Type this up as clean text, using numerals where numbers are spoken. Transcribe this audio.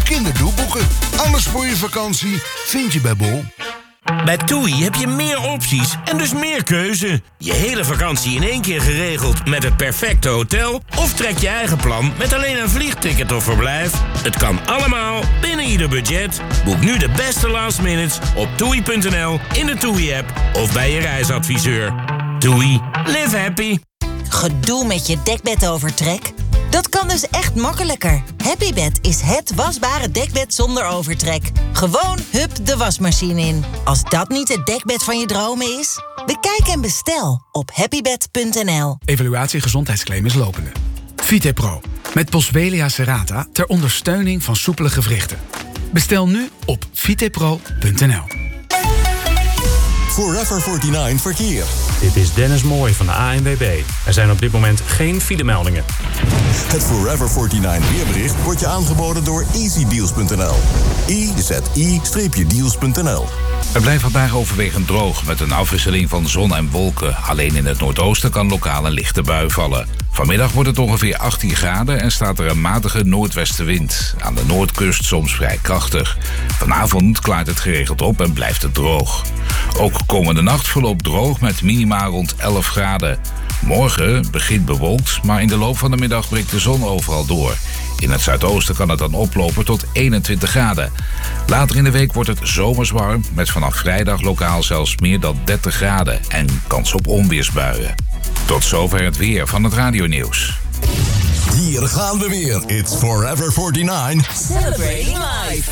kinderdoelboeken. Alles voor je vakantie vind je bij Bol. Bij TUI heb je meer opties en dus meer keuze. Je hele vakantie in één keer geregeld met het perfecte hotel... of trek je eigen plan met alleen een vliegticket of verblijf. Het kan allemaal binnen ieder budget. Boek nu de beste last minutes op TUI.nl, in de TUI-app of bij je reisadviseur. TUI. Live happy. Gedoe met je dekbedovertrek? Dat kan dus echt makkelijker. Happybed is het wasbare dekbed zonder overtrek. Gewoon hup de wasmachine in. Als dat niet het dekbed van je dromen is? Bekijk en bestel op happybed.nl. Evaluatie gezondheidsclaim is lopende. VitePro. Met Boswellia serrata ter ondersteuning van soepele gewrichten. Bestel nu op vitepro.nl. Forever 49 verkeer. Dit is Dennis Mooij van de ANWB. Er zijn op dit moment geen filemeldingen. Het Forever 49 weerbericht wordt je aangeboden door easydeals.nl. easydeals.nl. Het blijft vandaag overwegend droog met een afwisseling van zon en wolken. Alleen in het noordoosten kan lokaal een lichte bui vallen. Vanmiddag wordt het ongeveer 18 graden en staat er een matige noordwestenwind. Aan de noordkust soms vrij krachtig. Vanavond klaart het geregeld op en blijft het droog. Ook komende nacht volop droog met minima rond 11 graden. Morgen begint bewolkt, maar in de loop van de middag breekt de zon overal door. In het zuidoosten kan het dan oplopen tot 21 graden. Later in de week wordt het zomers warm, met vanaf vrijdag lokaal zelfs meer dan 30 graden en kans op onweersbuien. Tot zover het weer van het radionieuws. Hier gaan we weer. It's Forever 49. Celebrating life.